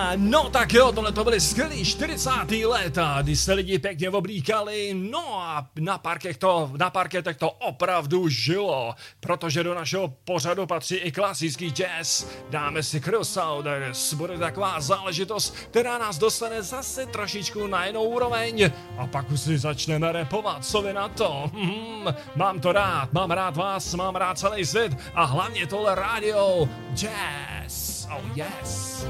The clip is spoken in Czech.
No tak jo, tohle to byly skvělý 40. léta, kdy se lidi pěkně oblíkali, no a na parketech to opravdu žilo, protože do našeho pořadu patří i klasický jazz. Dáme si Crusaders, bude taková záležitost, která nás dostane zase trošičku na jinou úroveň a pak už si začneme rapovat, co vy na to? Mám to rád, mám rád vás, mám rád celý svět a hlavně tohle rádio Jazz. Oh yes.